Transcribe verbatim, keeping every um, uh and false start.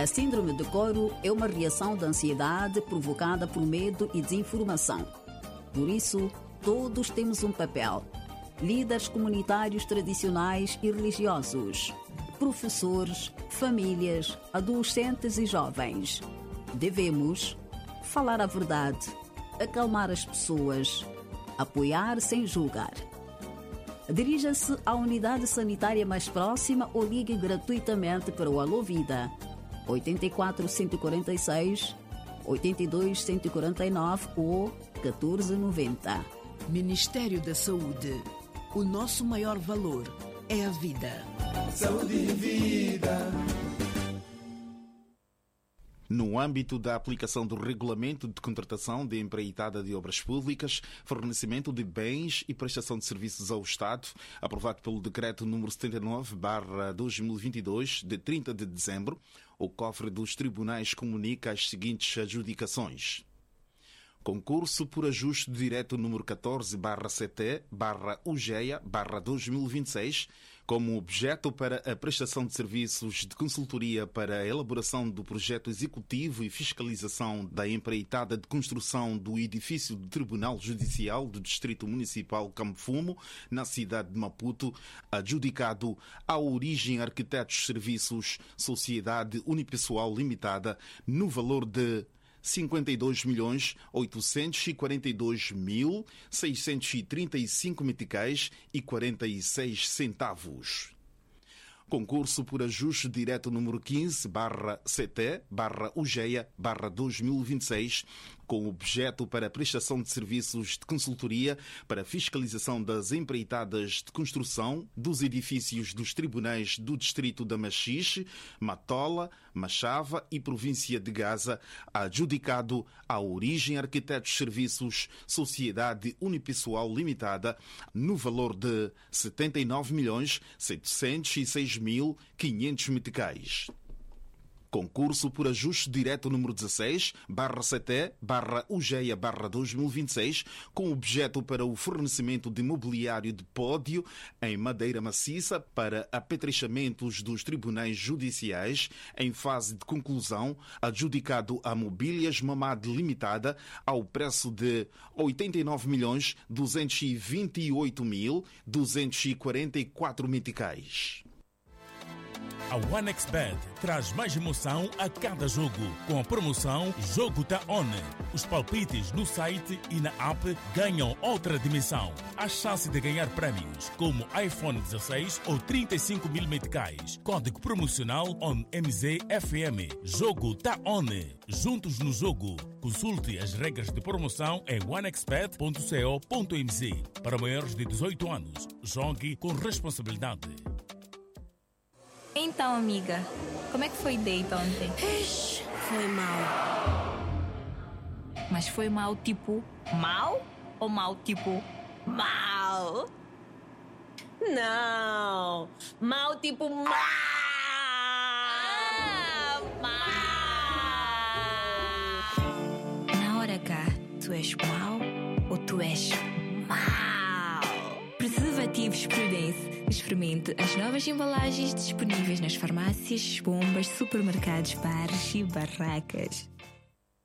A síndrome de coro é uma reação de ansiedade provocada por medo e desinformação. Por isso, todos temos um papel. Líderes comunitários tradicionais e religiosos, professores, famílias, adolescentes e jovens. Devemos falar a verdade, acalmar as pessoas, apoiar sem julgar. Dirija-se à unidade sanitária mais próxima ou ligue gratuitamente para o Alô Vida oito quatro, um quatro seis, oito dois, um quatro nove ou um quatro nove zero. Ministério da Saúde. O nosso maior valor é a vida. Saúde e vida. No âmbito da aplicação do Regulamento de Contratação de Empreitada de Obras Públicas, fornecimento de bens e prestação de serviços ao Estado, aprovado pelo Decreto número setenta e nove barra dois mil e vinte e dois, de trinta de dezembro, o cofre dos tribunais comunica as seguintes adjudicações. Concurso por ajuste direto número catorze barra C T barra U G E A barra dois mil e vinte e seis, como objeto para a prestação de serviços de consultoria para a elaboração do projeto executivo e fiscalização da empreitada de construção do edifício do Tribunal Judicial do Distrito Municipal Campo Fumo, na cidade de Maputo, adjudicado à Origem Arquitetos Serviços Sociedade Unipessoal Limitada, no valor de cinquenta e dois milhões oitocentos e quarenta e dois mil seiscentos e trinta e cinco meticais e quarenta e seis centavos. Concurso por ajuste direto número quinze barra C T barra U G E A barra dois mil e vinte e seis, com objeto para a prestação de serviços de consultoria para a fiscalização das empreitadas de construção dos edifícios dos tribunais do Distrito da Machixe, Matola, Machava e Província de Gaza, adjudicado à Origem Arquitetos Serviços Sociedade Unipessoal Limitada, no valor de setenta e nove milhões setecentos e seis mil quinhentos meticais. Concurso por ajuste direto número dezesseis barra C T barra U G E A barra dois mil e vinte e seis, com objeto para o fornecimento de mobiliário de pódio em madeira maciça para apetrechamentos dos tribunais judiciais em fase de conclusão, adjudicado a Mobílias Mamad Limitada ao preço de oitenta e nove milhões duzentos e vinte e oito mil duzentos e quarenta e quatro meticais. A OneXBet traz mais emoção a cada jogo, com a promoção Jogo Tá On. Os palpites no site e na app ganham outra dimensão. Há chance de ganhar prémios, como iPhone dezesseis ou trinta e cinco mil meticais. Código promocional ONMZFM. Jogo Tá On. Juntos no jogo. Consulte as regras de promoção em onexbet ponto co ponto mz. Para maiores de dezoito anos, jogue com responsabilidade. Então, amiga, como é que foi date ontem? Ixi, foi mal. Mas foi mal tipo mal ou mal tipo mal? Não, mal tipo mal. Ah, mal. Na hora H, tu és mau ou tu és mal? Preservativos Prudence. Experimente as novas embalagens disponíveis nas farmácias, bombas, supermercados, bares e barracas.